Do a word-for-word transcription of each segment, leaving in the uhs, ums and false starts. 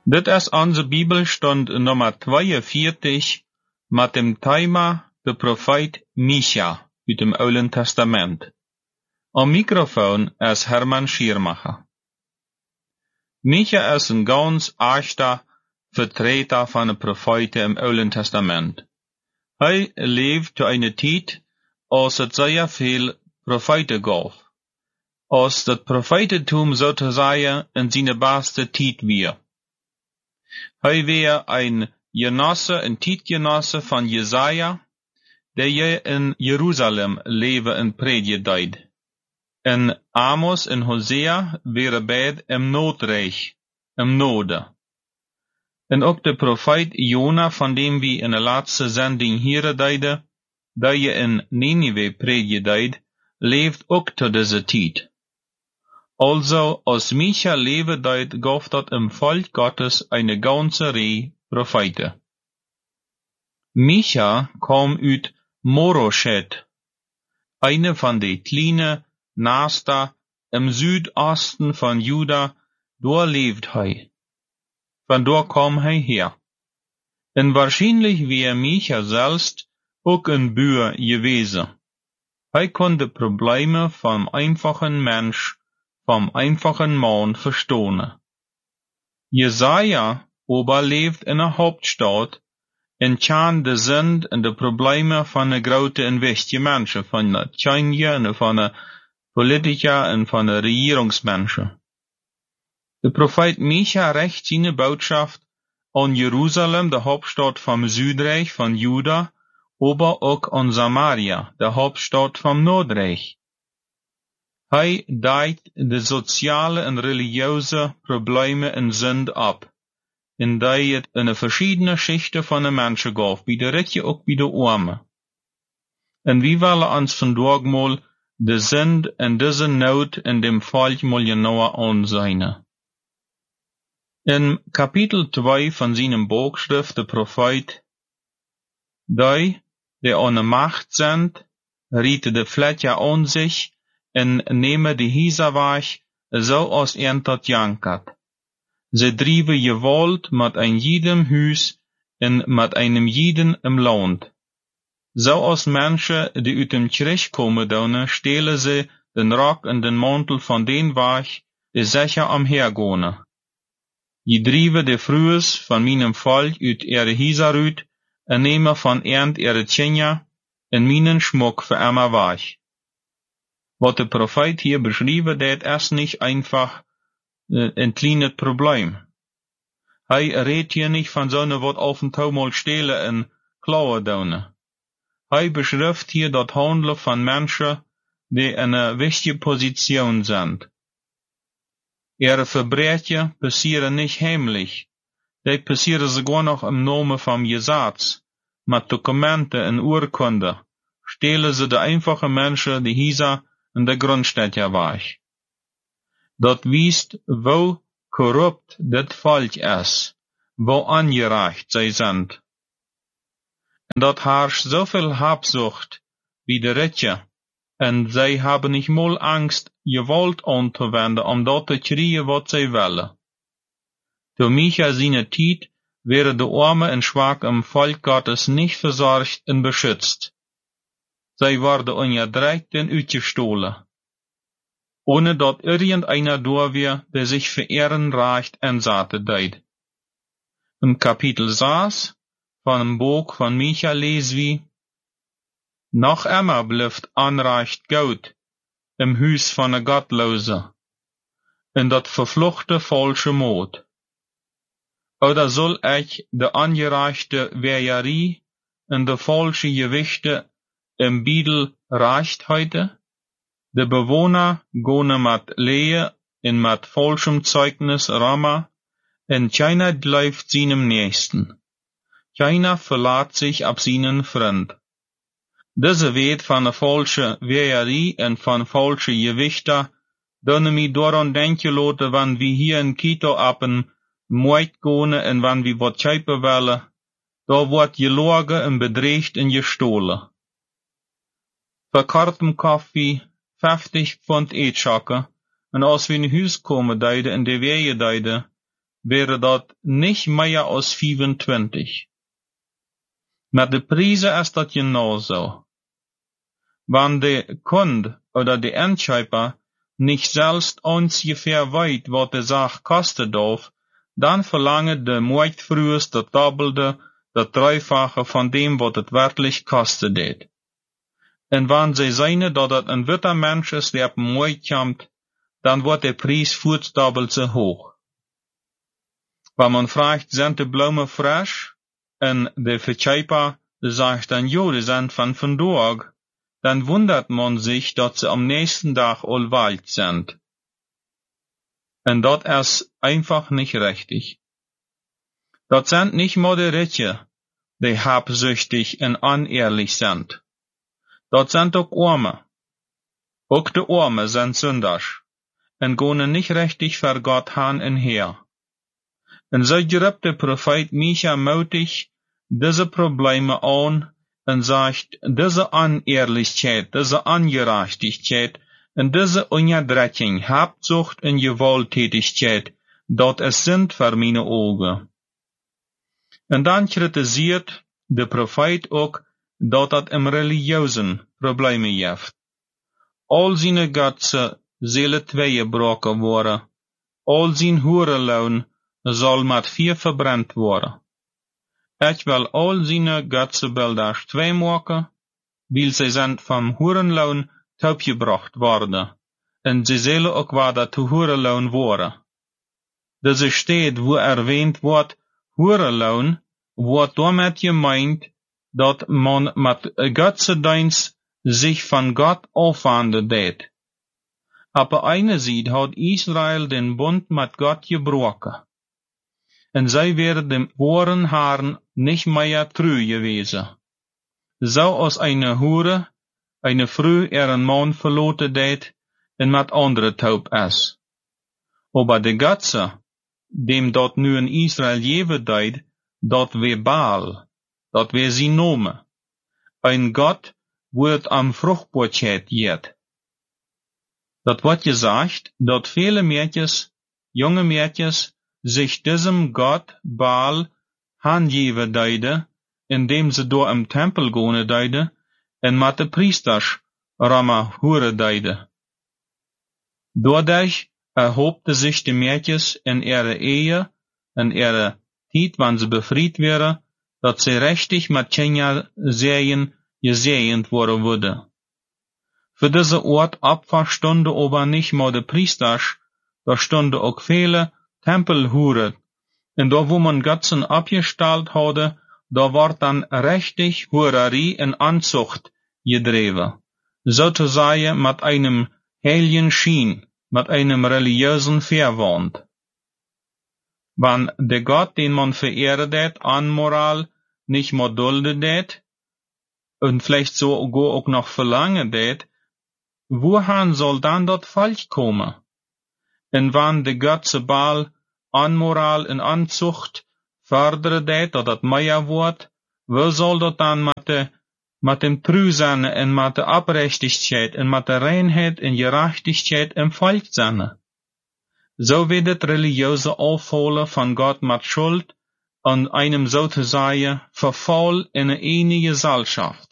Dit is onze Bibelstund nummer tweeënveertig met dem Thema de profeet Micha uit dem Oude Testament. Am Mikrofon is Herman Schiermacher. Micha is een ganz echter vertreter van de profeten im Oude Testament. Hij leeft zu einer tijd als het zeer veel profeten gaf, als het profetentum sozusagen in zijn beste tijd weer. Hij weer een genosse, een tijdgenosse van Jesaja, die je in Jeruzalem leven en prediken deed. En Amos en Hosea waren beide im noodreich, im node. En ook de profeet Jona, van dem we in de laatste zending hier deiden, die je in Nineve prediken deed, leeft ook tot deze tijd. Also, als Micha leven deed, gaf dat im Volk Gottes eine ganze Reihe Propheten. Micha kwam uit Moroshet, eine van de kleine Nasta im Südosten van Juda, daar leeft hij. Vandaar kwam hij her. En waarschijnlijk weer Micha selbst ook een Buur gewesen. Hij kon de problemen van einfachen Mensch, vom einfachen Mann verstehen. Jesaja aber leeft in een Hauptstadt en kan de Sünd en de problemen van de grote en wichtige mensen, van de China en van de politica en van de regeringsmensen. De profeet Micha richt zijn boodschap aan Jeruzalem, de Hauptstadt vom Südreich van Juda, aber ook aan Samaria, de Hauptstadt vom Noordreich. Hij duidt de sociale en religieuze problemen en Sünd ab, en die het in de verschillende schichten van de mensen gaf, bij de rijken ook bij de armen. En wie willen ons vandaag mal de Sünd en deze nood in dem volk mal genauer aanzien. In kapitel twee van zijn boekschrift de profeet, die, die aan de macht zijn, rieten de vletje aan zich, en nemen de Hisa weg, zoals een tot jankert. Ze drijven gewalt met een jedem huis en met einem jeden im land. Zoals mensen die uit dem Kirch komen doen, stelen ze den rok en den mantel van den weg, die sicher omhergaan. Je drijven de vrouwen van mijn volk uit ihre Hisa uit, en nemen van ernt ihre tjenja, en mijn schmuck voor immer weg. Wat de profeet hier beschrijft, dat is niet einfach uh, een kleines probleem. Hij redt hier niet van zo'n wat af en toe mal stelen en klauwen doen. Hij beschrijft hier dat handelen van mensen die in een wichtige positie zijn. Ihre Verbrechen passieren niet heimlich. Die passieren sogar nog im Namen van Gesetz, met documenten en urkunden. Stelen ze de einfache mensen die Hisa en de grondstädte weg. Dat wijst hoe corrupt dit volk is, hoe aangereicht zij zijn. En dat heerst zoveel hebzucht bij de rijken, en zij hebben niet mal angst gewalt aan te wenden om dat te krijgen wat zij willen. Door Micha zijn tijd werden de arme en zwak im volk Gottes niet verzorgd en beschützt. Zij worden onderdrukt en uitgestolen, ohne dat irgendeiner door weer der sich verehren reicht en zaten deed. In kapitel zes van het boek van Micha lezen we, nog immer blijft aanreicht goud im huis van de godloze, en dat vervlochte falsche moed. Oder soll ich de aangereichte Weherie en de falsche gewichte im Bidel reicht heute? De Bewohner gone mat Lehe en mat falschem Zeugnis Rama, en keiner bleibt seinem Nächsten. Keiner verlässt sich ab seinen Freund. Diese weet van de falsche Weherie en van falsche Gewichter, doen mi daran denken laten, wann wir hier in Quito ab en Moed gone en wann wir wat kijpen willen, da wordt gelogen en bedreigd en gestohlen. Verkortem koffie, vijftig pfund eetschakken, en als we in huis komen deiden en de weeën deiden, wäre dat nicht mehr als vierentwintig. Met de prijzen is dat genauso. Wann de Kund oder de Endscheiper nicht selbst ungefähr weit, wat de Sache kosten darf, dann verlangt de Marktfrühes das Doppelte, das Dreifache von dem, wat het wirklich kosten deed. En wann sie seine, dat het een witter Mensch ist, der op den Markt kommt, dann wird der Preis voortdoppelt so hoch. Wenn man fragt, sind die Blumen frisch? En de Verkäufer sagt dann, jo, die sind von vandaag, dann wundert man sich, dass sie am nächsten Tag all wald sind. Und das ist einfach nicht richtig. Das sind nicht mal die Reiche, die habsüchtig und unehrlich sind. Das sind auch Arme. Auch die Arme sind sünders und gehen nicht richtig für Gott han und her. Und so griff der Prophet Micha mutig diese Probleme an und sagt, diese Unehrlichkeit, diese Ungerechtigkeit und diese Unterdrückung, Habsucht und Gewalttätigkeit, dat es sind für meine Augen. Und dann kritisiert der Prophet auch, dat het im religiösen Probleme gibt. All seine Götze zullen tweegebroken worden, all zijn hoerenloon zal met vier verbrannt worden. Ik wil al zijn Götzenbilder twee maken, weil sie sind vom Hurenloon taubgebracht worden, en sie zullen ook wieder zu Hurenloon worden. Deze steht, wo erwähnt wordt, Hurenloon, wordt damit gemeint, dat man met Götzendienst sich von Gott afwenden deed. Aber einerseits hat Israel den Bund mit Gott gebrochen. Und sie wären dem wahren Herrn nicht mehr treu gewesen. So als eine Hure, eine Frau ihren Mann verloten deed und mit anderen taub ist. Aber de Götze, dem dort nu in Israel geben deed, dat wär Baal, dat wär sein Name. Ein Gott wird am Fruchtbarkeit jet. Dat wordt gesagt, dat viele Mädchen, junge Mädchen, sich diesem Gott Baal handgeven deiden, indem sie door im Tempel gehen deiden, en met de priesters rammen horen deiden. Dadurch erhobte sich die Mädchen in ihre Ehe, in ihre Zeit, wann sie befried wären, dat sie richtig mit Kinder sehen, gesehend worden würde. Für diese Ort Opfer stunde aber nicht mal de Priesters, da stunde auch viele Tempelhuren. Und da wo man Götzen abgestellt hatte, da war dann richtig Hurerie in Anzucht gedreven. Sozusagen mit einem heiligen Schien, mit einem religiösen Verwand. Wenn der Gott, den man verehrt, Anmoral nicht mehr duldet, und vielleicht sogar auch noch verlangen det, wohin soll dann dort falsch kommen? Und wenn der Götze Baal Anmoral in Anzucht fördere det, dat dat mehr wird, wo soll dort dann mit, de, mit dem Treu sein und mit der Abrechtigkeit und mit der Reinheit und Gerechtigkeit im Volk sein? So wird das religiöse Aufholen von Gott mit Schuld und einem sozusagen Verfall in eine enge Gesellschaft.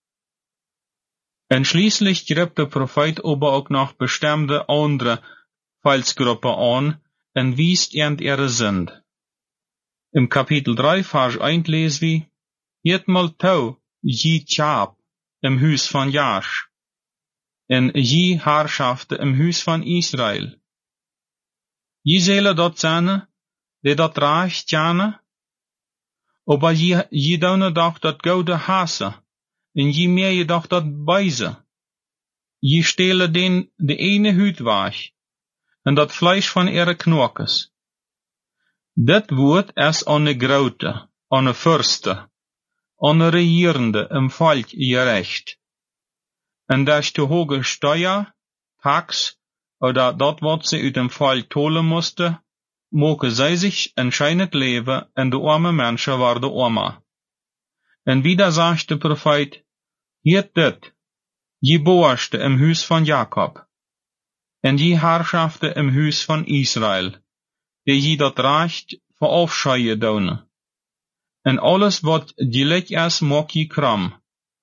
Und schließlich griff der Prophet aber auch noch bestimmte andere Volksgruppen an und wies ihre sind. Im Kapitel drei, Vers eins lesen wir, Jetmal tau, je Tschab im Hus von Jasch, en je Herrschaften im Hus von Israel. Je zullen dat zijn, die dat reich tjane, aber je, je doen doch dat gouden hasse, en je meer je doch dat bijze. Je stelen den de ene huid weg, en dat Fleisch van ihre Knokkes. Dit woord is aan de grote, aan de Fürste, aan de regierende im Volk gerecht. En durch die hoge Steuer, Tax, oder dat wat sie uit dem Volk tolen musste, mogen zij sich anscheinend leven en de arme Menschen worden armer. En wieder sagt der Prophet, hier dit, je Boerste im Hus von Jakob, en je Herrschaften im Hus von Israel, die je dat recht verafscheien doen. En alles wat gelijk is, maak je kram.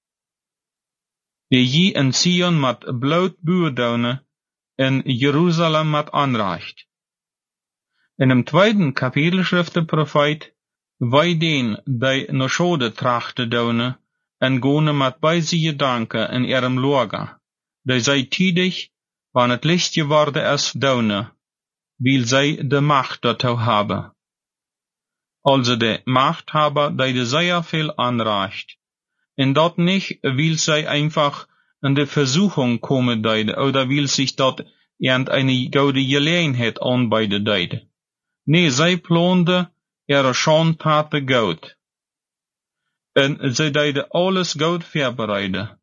Die je in Sion met bloot buur doen, in Jeruzalem met aanrecht. In dem tweeden kapitel schrift de profeet, wij den die naar schode trachten doen, en gone met bij zijn gedanken in ihrem lager, die zij tidig, wanneer het licht geworden is, doen, wil zij de macht daartoe hebben. Also de Machthebber, die de sehr viel anreicht. En dat nicht, will zij einfach in de Versuchung kommen deiden, oder will sich dort irgendeine gute Gelegenheit anbieten deiden. Nee, zij plande ihre Schandtaten goed. En zij deiden alles goed voorbereiden.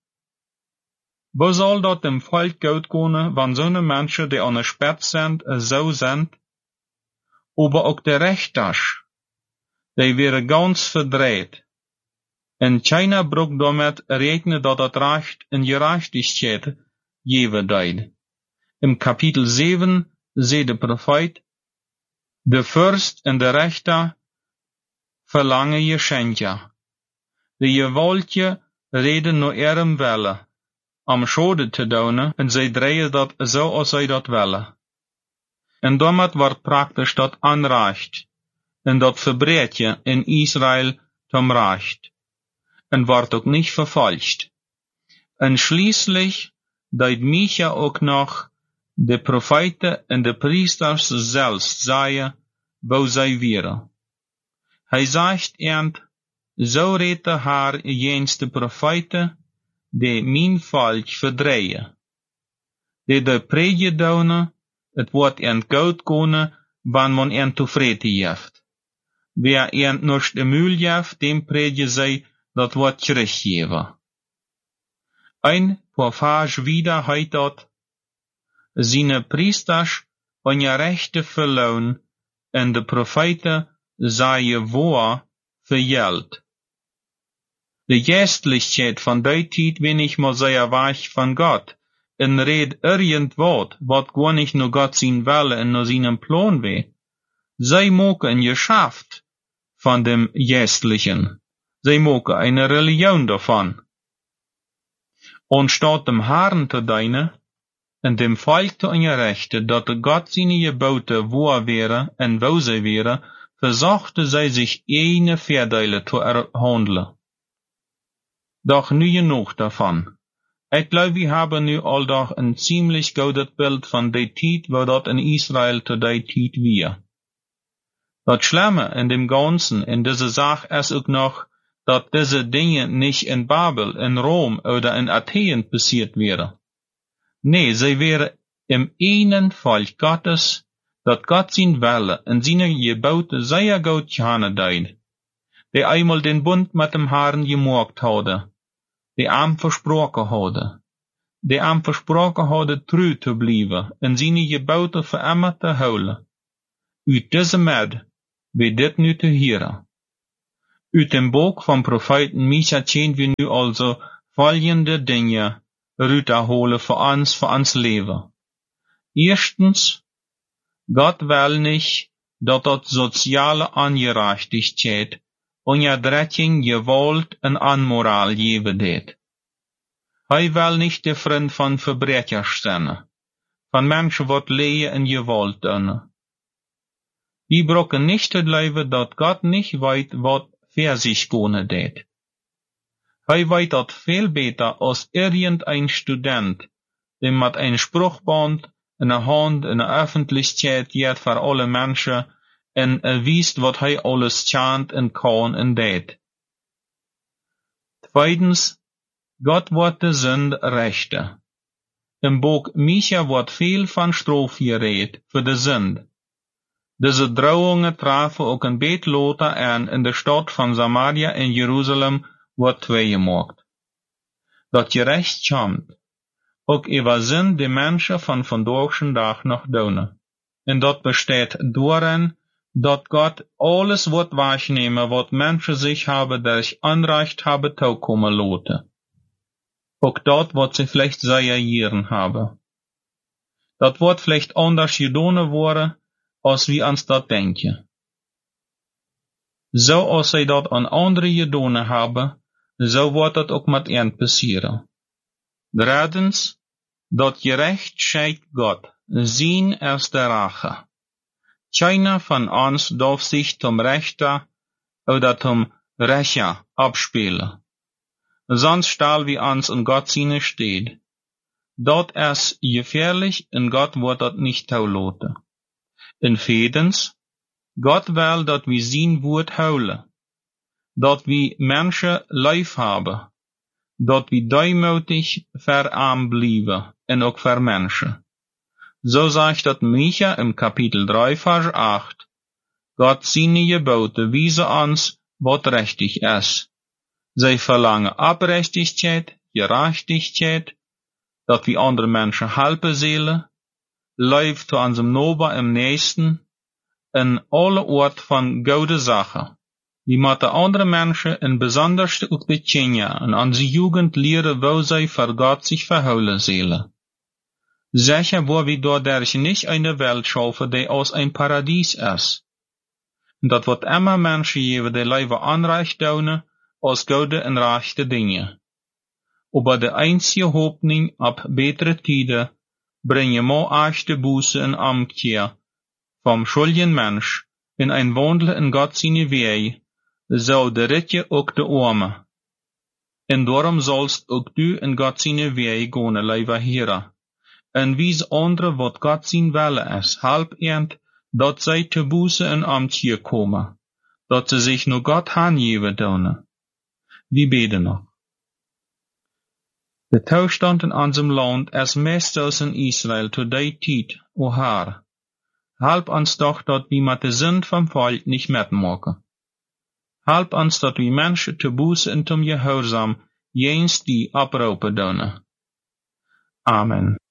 Wo soll dat dem Volk gut kunnen, wann so ne Menschen, die an der Spitze sind, so sind? Aber auch der Rechters, die wäre ganz verdreht. En keiner braucht damit rechnen, dat dat Recht in Gerechtigkeit geben deid. Im Kapitel sieben seht der Prophet, de Fürst en de Rechter verlangen Geschenke. De gewoltje reden nur ihrem Wille, am schode te doen, en zij drehen dat zo als zij dat willen. En damit wordt praktisch dat aanrecht, en dat verbreedje in Israël zum Recht, en wordt ook niet verfalscht. En schließlich deed Micha ook nog de profeten en de priesters zelfs zeggen, wo zij wieren. Hij zegt ernt, zo redt haar jens de profeten, die mijn volk verdreien. Die de predje doen, het wordt ernt goed kunnen, wanneer man ernt tevreden heeft. Wie ernt nog de mühl heeft, dem predje zij, dat wordt teruggeven. Ein passage wieder heet dat, Sine priesters on je rechte verloon, en de profeten zeien woord vergeld. De geestlichkeit van die tijd bin ich mal sehr weich van Gott, en red irgendwat, wat gar nicht nur Gott sein Wille en nur seinen Plan weh. Zij mogen een Geschäft van dem Geestlichen. Zij mogen eine Religion davon. Und statt dem Herrn te dienen, en dem Volk te onrechten, dat de Gott seine Gebote wahr wäre en wo zij wäre, versuchte zij sich eine Voordele te erhandelen. Doch nu genoeg davon. Ik glaube, wir haben nu al doch een ziemlich gutes Bild van de tijd, wo dat in Israel te die tijd wir. Dat Schlimme in dem Ganzen, in dieser Sache ist auch noch, dass diese Dinge nicht in Babel, in Rom oder in Athen passiert wären. Nee, sie wären im einen Volk Gottes, dat Gott sein Wille in seine Gebote sehr gut gehandelt hat, die einmal den Bund mit dem Herrn gemacht hatte, die ihm versprochen hatte, die ihm versprochen hatte, treu zu bleiben, in seine Gebote für immer zu houden. Uit deze med, wie dit nu te hören. Uit dem Buch vom Propheten Micha können wir nu also folgende Dinge rüterholen für uns, für uns Leben. Erstens, Gott will nicht, dass dort soziale Ungerechtigkeit und Erdrettung, Gewalt und Unmoral geben wird. Hij will nicht der Freund von Verbrechers sein, von Menschen, die leben in Gewalt tun. Wir brauchen nicht zu glauben, dass Gott nicht weiß, was für sich gehen wird. Hij weiß das viel besser als irgendein Student, der mit einem Spruchband in der Hand in der Öffentlichkeit geht für alle Menschen und er wisst, was er alles chant und kann und det. Zweitens, Gott wird die Sünde richten. Im Buch Micha wird viel von Strafe geredet für die Sünde. Diese Drohungen trafen auch ein Bett later an in der Stadt von Samaria in Jerusalem wird twee gemacht. Dat gerecht kommt, ook über sind die Menschen von vandaagschen Dag noch doen. En dat besteht darin, dat Gott alles wird wahrnehmen, wat Menschen sich haben durch Anrecht haben zukommen lassen. Auch dort wird sie vielleicht sehr Jahren haben. Dat wird vielleicht anders gedaan worden, als wie ons dat denken. Zo als zij dat aan anderen gedaan hebben, zo wordt dat ook met hen passeren. Drittens, dat gerecht scheidt God, zien als de rache. Keiner van ons darf sich zum Rechter oder zum Rächer abspielen. Sonst stahl wie ons in Gott seine steht. Dat is gefährlich, in Gott wordt dat nicht toelaten. En viertens, Gott will, dat wir sein Wort houden. Dat wir Menschen lief haben. Dat wir deumutig verarm blijven, en ook ver Menschen. So sagt dat Micha im Kapitel drei, Vers acht. Gott seine Gebote wiesen ons wat rechtig is. Zij verlangen Abrechtigkeit, Gerechtigkeit, dat wir andere Menschen helpen zullen, lief zu unserem Nachbar im Nächsten, in alle Ort von gute Sachen. Wir moeten andere Menschen in besonderste ook de Kinderen en onze Jugend leren wo zij voor Gott sich verhouden zullen. Sicher, wo wir dadurch nicht eine Welt schaffen, die aus ein Paradies ist. Und dat wird immer Menschen geben, die Leben Anrecht doen, als gute en rechte Dinge. Aber de einzige Hoffnung ab betere Tiden bringe mo echte Buße en Amtkeer vom schuldigen Mensch in ein Wandel in Gott seine Wege, so de ritje ook de Arme. En daarom sollst ook du in Gott seine Wege gone leven heren. En wies andere wat Gott zijn Wille is, halb ernt, dat zij te Buße en Amtkeer komen, dat ze sich nur Gott hangeven doen. Wie beten noch. De toestand in unserem Land is meestal in Israel to die tijd, o Herr. Help ons doch, dat wir met de Sünd vom Volk nicht mitmachen. Help ons dat wir Menschen te Buße en zum Gehorsam jens die oproepen doen. Amen.